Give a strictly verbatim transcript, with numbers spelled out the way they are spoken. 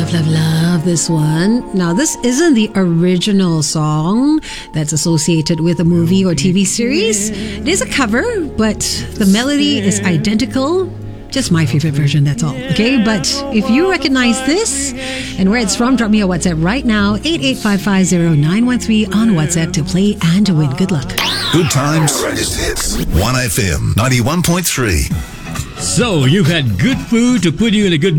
Love, love, love this one. Now, this isn't the original song that's associated with a movie or T V series. It is a cover, but the melody is identical. Just my favorite version, that's all. Okay, but if you recognize this and where it's from, drop me a WhatsApp right now, eight eight five five zero nine one three on WhatsApp to play and to win. Good luck. Good times. Greatest hits. one F M ninety-one point three. So, you've had good food to put you in a good